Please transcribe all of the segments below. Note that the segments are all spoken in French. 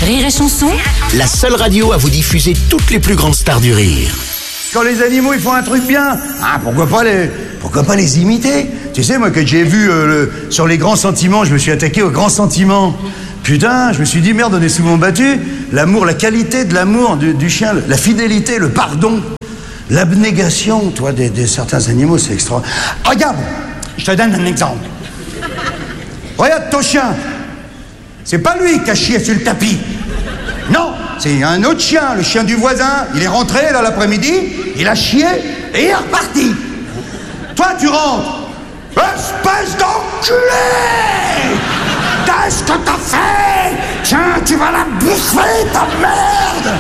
Rire et Chanson, La seule radio à vous diffuser toutes les plus grandes stars du rire. Quand les animaux ils font un truc bien, pourquoi pas les imiter? Tu sais, moi, que j'ai vu sur les grands sentiments, je me suis attaqué aux grands sentiments. Putain, je me suis dit, merde, on est souvent battu. L'amour, la qualité de l'amour du chien, la fidélité, le pardon, l'abnégation, toi, des certains animaux, c'est extraordinaire. Regarde, je te donne un exemple. Regarde ton chien. C'est pas lui qui a chié sur le tapis. Non, c'est un autre chien, le chien du voisin. Il est rentré là l'après-midi, il a chié et il est reparti. Toi, tu rentres. Espèce d'enculé! Qu'est-ce que t'as fait? Tiens, tu vas la bouffer, ta merde!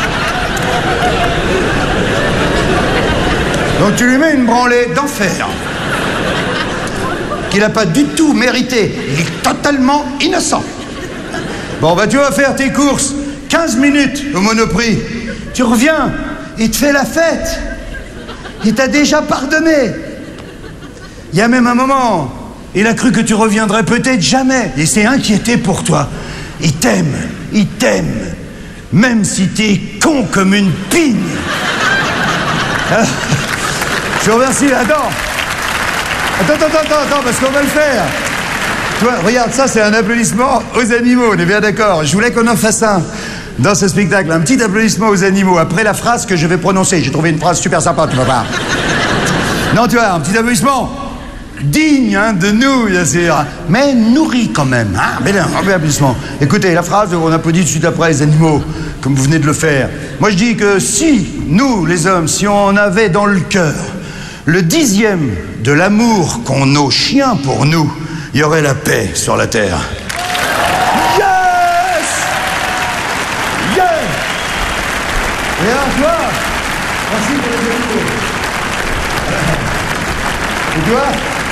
Donc tu lui mets une branlée d'enfer qu'il n'a pas du tout mérité. Il est totalement innocent. Bon, bah tu vas faire tes courses 15 minutes au Monoprix. Tu reviens, il te fait la fête. Il t'a déjà pardonné. Il y a même un moment, il a cru que tu reviendrais peut-être jamais. Il s'est inquiété pour toi. Il t'aime, même si t'es con comme une pigne. Je vous remercie, attends, parce qu'on va le faire. Toi, regarde, ça c'est un applaudissement aux animaux, on est bien d'accord. Je voulais qu'on en fasse un dans ce spectacle, un petit applaudissement aux animaux, après la phrase que je vais prononcer. J'ai trouvé une phrase super sympa, tu vas voir. Non, tu vois, un petit applaudissement digne de nous, bien sûr, mais nourri quand même. Mais là, un applaudissement. Écoutez, la phrase, on applaudit tout de suite après les animaux, comme vous venez de le faire. Moi, je dis que si, nous, les hommes, si on avait dans le cœur le 10e de l'amour qu'ont nos chiens pour nous, il y aurait la paix sur la terre. Yes! Yeah! Et alors, toi, merci pour les animaux. Et toi?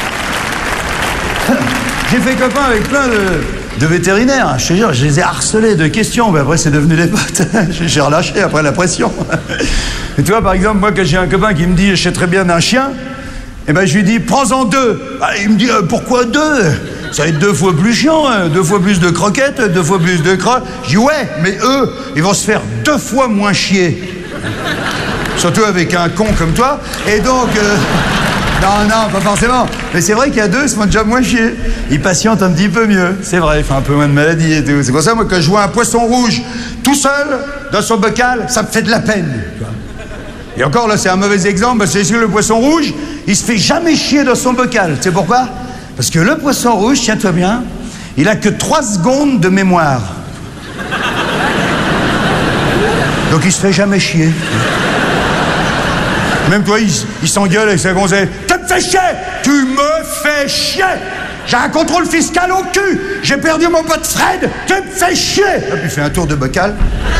J'ai fait copain avec plein de vétérinaires. Je te jure, je les ai harcelés de questions, mais après c'est devenu des potes. J'ai relâché après la pression. Et tu vois, par exemple, moi, quand j'ai un copain qui me dit je sais très bien d'un chien, eh ben je lui dis prends-en 2. Il me dit pourquoi 2? Ça va être 2 fois plus chiant, 2 fois plus de croquettes, 2 fois plus de crottes. Je dis ouais, mais eux, ils vont se faire 2 fois moins chier. Surtout avec un con comme toi. Et donc non, pas forcément. Mais c'est vrai qu'il y a 2, ils se font déjà moins chier. Ils patientent un petit peu mieux. C'est vrai, ils font un peu moins de maladie et tout. C'est pour ça, moi, quand je vois un poisson rouge tout seul dans son bocal, ça me fait de la peine. Et encore, là, c'est un mauvais exemple, parce que le poisson rouge, il se fait jamais chier dans son bocal. Tu sais pourquoi? Parce que le poisson rouge, tiens-toi bien, il a que 3 secondes de mémoire. Donc il se fait jamais chier. Même toi, il s'engueule avec sa gonzesse. Tu me fais chier! Tu me fais chier! J'ai un contrôle fiscal au cul! J'ai perdu mon pote Fred! Tu me fais chier! Hop, il fait un tour de bocal.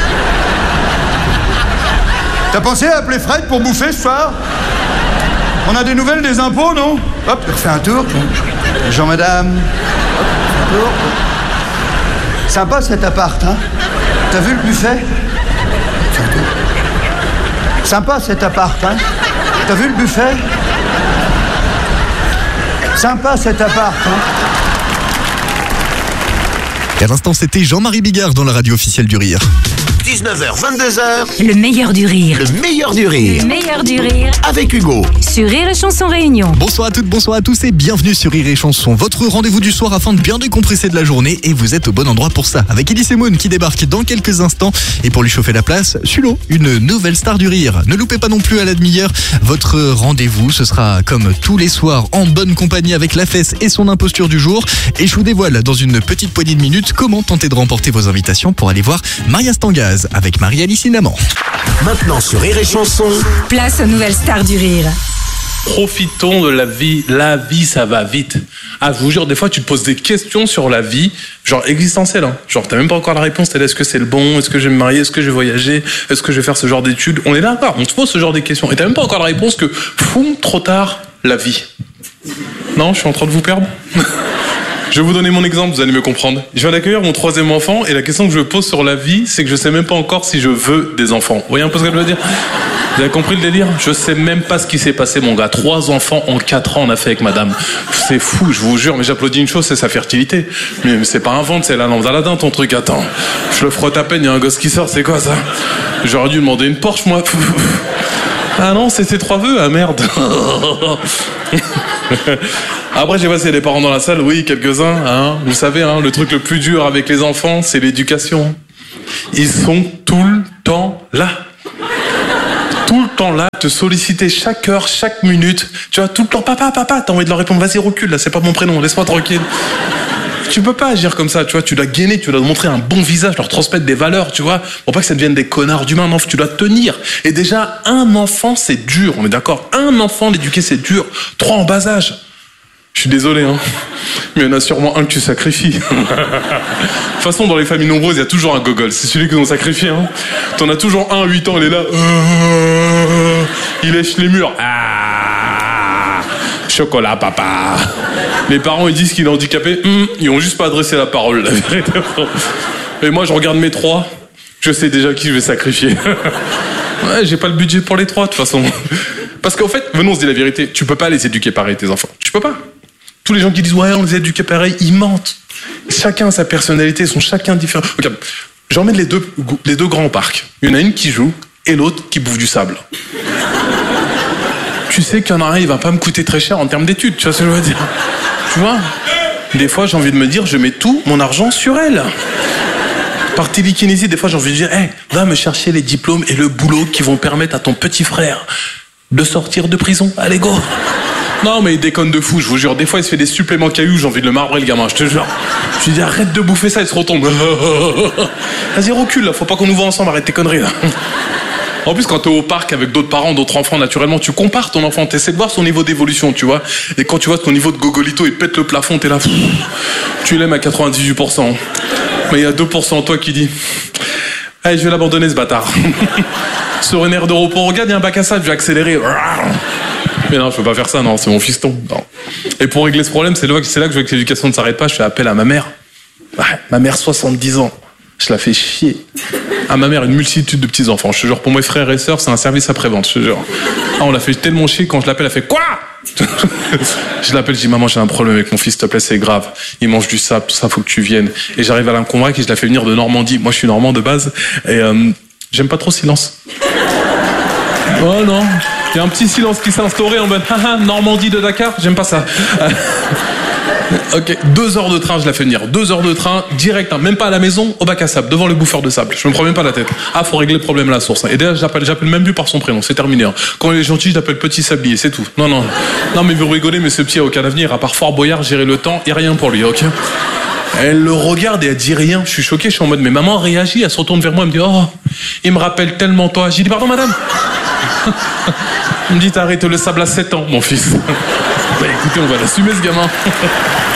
T'as pensé à appeler Fred pour bouffer ce soir? On a des nouvelles des impôts, non? Hop, fais un tour. Bonjour madame. Hop, un tour. Sympa cet appart, hein? T'as vu le buffet? Fais un tour. Sympa cet appart, hein? T'as vu le buffet? Sympa cet appart, hein? Et à l'instant, c'était Jean-Marie Bigard dans la radio officielle du Rire. 19h, 22h, le meilleur du rire. le meilleur du rire. Le meilleur du rire Avec Hugo. sur Rire et Chanson Réunion. Bonsoir à toutes, bonsoir à tous et bienvenue sur Rire et Chanson, votre rendez-vous du soir afin de bien décompresser de la journée, et vous êtes au bon endroit pour ça. Avec Elise Moon qui débarque dans quelques instants, et pour lui chauffer la place, Sulo, une nouvelle star du rire. Ne loupez pas non plus à la demi-heure votre rendez-vous, ce sera comme tous les soirs en bonne compagnie avec la fesse et son imposture du jour. Et je vous dévoile dans une petite poignée de minutes comment tenter de remporter vos invitations pour aller voir Maria Stangaz avec Marie-Alice Inaman. Maintenant sur Rire et Chanson, Place aux nouvelles stars du rire. Profitons de la vie. La vie, ça va vite. Je vous jure, des fois, tu te poses des questions sur la vie, genre existentielles. Hein. Genre, t'as même pas encore la réponse. T'es là, est-ce que c'est le bon? Est-ce que je vais me marier? Est-ce que je vais voyager? Est-ce que je vais faire ce genre d'études? On est là, on se pose ce genre de questions. Et t'as même pas encore la réponse que, trop tard, la vie. Non, je suis en train de vous perdre. Je vais vous donner mon exemple, vous allez me comprendre. Je viens d'accueillir mon 3e enfant, et la question que je pose sur la vie, c'est que je sais même pas encore si je veux des enfants. Vous voyez un peu ce que je veux dire? Vous avez compris le délire? Je sais même pas ce qui s'est passé, mon gars. 3 enfants en 4 ans, on a fait avec madame. C'est fou, je vous jure, mais j'applaudis une chose, c'est sa fertilité. Mais c'est pas un ventre, c'est la lampe d'Aladin, ton truc. Attends, je le frotte à peine, il y a un gosse qui sort, c'est quoi ça? J'aurais dû demander une Porsche, moi. Ah non, c'est ses 3 vœux, ah merde. Après, j'ai passé des parents dans la salle, oui, quelques-uns. Hein. Vous savez, hein, le truc le plus dur avec les enfants, c'est l'éducation. Ils sont tout le temps là. Tout le temps là, te solliciter chaque heure, chaque minute. Tu vois, tout le temps, papa, t'as envie de leur répondre, vas-y, recule, là, c'est pas mon prénom, laisse-moi tranquille. Tu peux pas agir comme ça, tu vois, tu dois gainer, tu dois montrer un bon visage, leur transmettre des valeurs, tu vois, pour pas que ça devienne des connards d'humains, non, tu dois tenir. Et déjà, un enfant, c'est dur, on est d'accord? Un enfant, l'éduquer, c'est dur. 3 en bas âge. Je suis désolé, hein. Mais il y en a sûrement un que tu sacrifies. De toute façon, dans les familles nombreuses, il y a toujours un gogol. C'est celui qu'ils ont sacrifié, hein. T'en as toujours un, 8 ans, il est là. Il lèche les murs. Ah, chocolat, papa. Les parents, ils disent qu'il est handicapé. Ils ont juste pas adressé la parole, la vérité. Et moi, je regarde mes 3. Je sais déjà qui je vais sacrifier. Ouais, j'ai pas le budget pour les 3, de toute façon. Parce qu'en fait, venons, on se dit la vérité. Tu peux pas les éduquer pareil, tes enfants. Tu peux pas. Tous les gens qui disent ouais, on les éduque pareil, ils mentent. Chacun a sa personnalité, ils sont chacun différents. Regarde, j'emmène les deux grands au parc. Il y en a une qui joue et l'autre qui bouffe du sable. Tu sais qu'il y en a un, il va pas me coûter très cher en termes d'études, tu vois ce que je veux dire? Tu vois? Des fois, j'ai envie de me dire, je mets tout mon argent sur elle. Par télékinésie, des fois, j'ai envie de dire, hey, va me chercher les diplômes et le boulot qui vont permettre à ton petit frère de sortir de prison. Allez, go! Non, mais il déconne de fou, je vous jure. Des fois, il se fait des suppléments cailloux, j'ai envie de le marbrer, le gamin, je te jure. Je lui dis, arrête de bouffer ça, il se retombe. Vas-y, recule, là, faut pas qu'on nous voit ensemble, arrête tes conneries, là. En plus, quand t'es au parc avec d'autres parents, d'autres enfants, naturellement, tu compares ton enfant, t'essaies de voir son niveau d'évolution, tu vois. Et quand tu vois ton niveau de gogolito, il pète le plafond, t'es là, tu l'aimes à 98%. Mais il y a 2% en toi qui dit, allez, je vais l'abandonner, ce bâtard. Sur une aire de repos, regarde, il y a un bac à sable, je vais accélérer. Mais non, je peux pas faire ça, non, c'est mon fiston. Non. Et pour régler ce problème, c'est là que je veux que l'éducation ne s'arrête pas, je fais appel à ma mère. Ouais, ma mère, 70 ans. Je la fais chier. À ma mère, une multitude de petits-enfants. Je te jure, pour mes frères et sœurs, c'est un service après-vente, je te jure. Ah, on l'a fait tellement chier, quand je l'appelle, elle fait quoi? Je l'appelle, je dis, maman, j'ai un problème avec mon fils, s'il te plaît, c'est grave. Il mange du sable, tout ça, faut que tu viennes. Et j'arrive à la convaincre et je la fais venir de Normandie. Moi, je suis normand de base. Et j'aime pas trop le silence. Oh non, il y a un petit silence qui s'est instauré en mode, Normandie de Dakar, j'aime pas ça. Ok, 2 heures de train, je la fais venir. 2 heures de train, direct, hein, même pas à la maison, au bac à sable, devant le bouffeur de sable. Je me prends même pas la tête. Ah, faut régler le problème à la source. Et d'ailleurs, j'appelle même plus par son prénom, c'est terminé. Hein. Quand il est gentil, je l'appelle Petit Sablier, c'est tout. Non, mais vous rigolez, mais ce petit a aucun avenir, à part Fort Boyard, gérer le temps, et rien pour lui, ok? Elle le regarde et elle dit rien. Je suis choqué, je suis en mode, mais maman réagit, elle se retourne vers moi, elle me dit, oh, il me rappelle tellement toi. J'ai dit, pardon, madame? Il me dit, t'as arrêté le sable à 7 ans, mon fils. Bah écoutez, on va l'assumer, ce gamin.